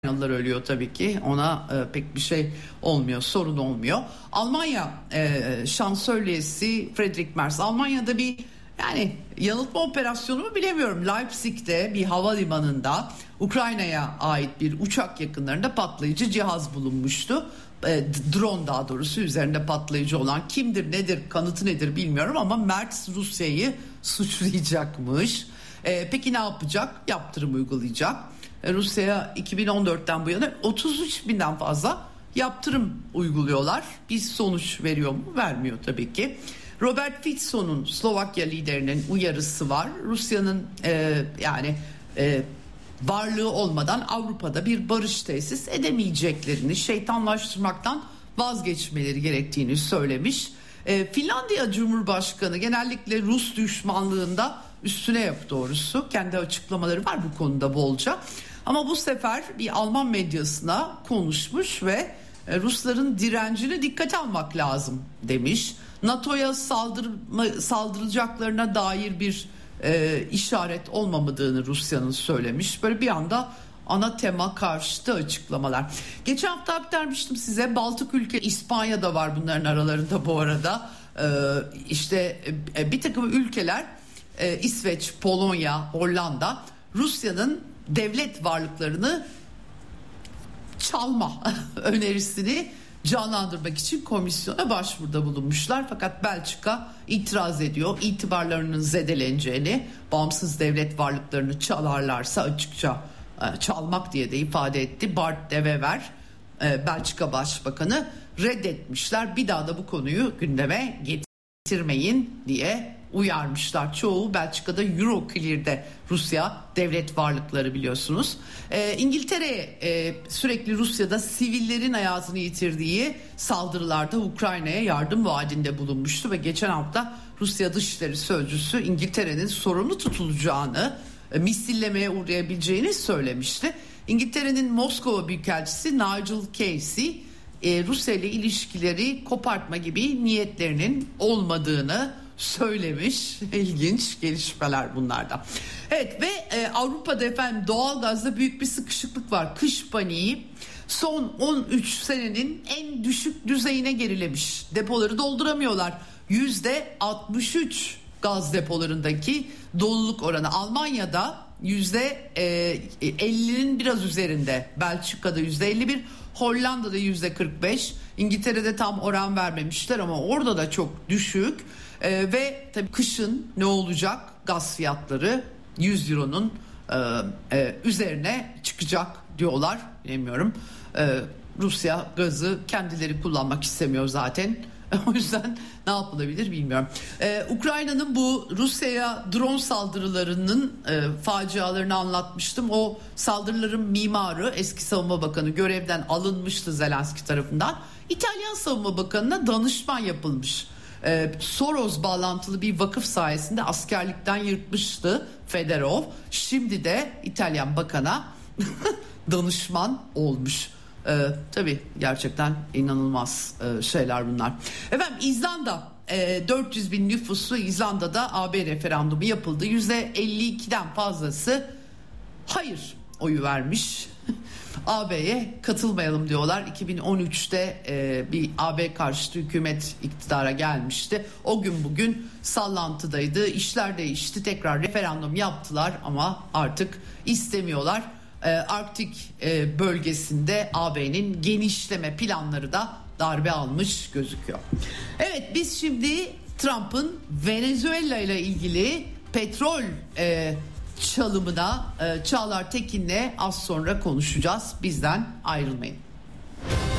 Ukraynalılar ölüyor tabii ki. Ona pek bir şey olmuyor, sorun olmuyor. Almanya şansölyesi Friedrich Merz, Almanya'da bir yanıltma operasyonu mu bilemiyorum. Leipzig'te bir havalimanında Ukrayna'ya ait bir uçak yakınlarında patlayıcı cihaz bulunmuştu. Drone, daha doğrusu üzerinde patlayıcı olan, kimdir nedir kanıtı nedir bilmiyorum ama Merz Rusya'yı suçlayacakmış. Peki ne yapacak? Yaptırım uygulayacak. Rusya 2014'ten bu yana 33 binden fazla yaptırım uyguluyorlar. Bir sonuç veriyor mu? Vermiyor tabii ki. Robert Ficco'nun, Slovakya liderinin uyarısı var. Rusya'nın varlığı olmadan Avrupa'da bir barış tesis edemeyeceklerini, şeytanlaştırmaktan vazgeçmeleri gerektiğini söylemiş. Finlandiya Cumhurbaşkanı genellikle Rus düşmanlığında üstüne yap doğrusu. Kendi açıklamaları var bu konuda bolca. Ama bu sefer bir Alman medyasına konuşmuş ve Rusların direncine dikkate almak lazım demiş. NATO'ya saldıracaklarına dair bir işaret olmamadığını Rusya'nın söylemiş. Böyle bir anda ana tema karşıtı açıklamalar. Geçen hafta aktarmıştım size, Baltık ülke, İspanya da var bunların aralarında bu arada. Bir takım ülkeler, İsveç, Polonya, Hollanda, Rusya'nın devlet varlıklarını çalma önerisini canlandırmak için komisyona başvuruda bulunmuşlar. Fakat Belçika itiraz ediyor. İtibarlarının zedeleneceğini, bağımsız devlet varlıklarını çalarlarsa açıkça çalmak diye de ifade etti. Bart de Wever, Belçika Başbakanı, reddetmişler. Bir daha da bu konuyu gündeme getirmeyin diye uyarmışlar. Çoğu Belçika'da Euroclear'de Rusya devlet varlıkları, biliyorsunuz. İngiltere sürekli Rusya'da sivillerin hayatını yitirdiği saldırılarda Ukrayna'ya yardım vaadinde bulunmuştu ve geçen hafta Rusya Dışişleri Sözcüsü İngiltere'nin sorumlu tutulacağını, misillemeye uğrayabileceğini söylemişti. İngiltere'nin Moskova Büyükelçisi Nigel Casey, Rusya ile ilişkileri kopartma gibi niyetlerinin olmadığını söylemiş. İlginç gelişmeler bunlardan. Evet, ve Avrupa'da efendim doğalgazda büyük bir sıkışıklık var. Kış paniği son 13 senenin en düşük düzeyine gerilemiş. Depoları dolduramıyorlar. %63 gaz depolarındaki doluluk oranı. Almanya'da %50'nin biraz üzerinde. Belçika'da %51, Hollanda'da %45. İngiltere'de tam oran vermemişler ama orada da çok düşük. Ve tabii kışın ne olacak? Gaz fiyatları 100 euronun üzerine çıkacak diyorlar. Bilmiyorum. Rusya gazı kendileri kullanmak istemiyor zaten. O yüzden ne yapılabilir bilmiyorum. Ukrayna'nın bu Rusya'ya drone saldırılarının facialarını anlatmıştım. O saldırıların mimarı, eski Savunma Bakanı, görevden alınmıştı Zelenski tarafından. İtalyan Savunma Bakanı'na danışman yapılmış. Soros bağlantılı bir vakıf sayesinde askerlikten yırtmıştı Fedorov. Şimdi de İtalyan Bakan'a danışman olmuş. Tabii gerçekten inanılmaz şeyler bunlar. Efendim, İzlanda 400 bin nüfuslu İzlanda'da AB referandumu yapıldı. %52'den fazlası hayır oyu vermiş. AB'ye katılmayalım diyorlar. 2013'te bir AB karşıtı hükümet iktidara gelmişti. O gün bugün sallantıdaydı. İşler değişti. Tekrar referandum yaptılar ama artık istemiyorlar. Arktik bölgesinde AB'nin genişleme planları da darbe almış gözüküyor. Evet, biz şimdi Trump'ın Venezuela ile ilgili petrol çalımına Çağlar Tekin'le az sonra konuşacağız. Bizden ayrılmayın.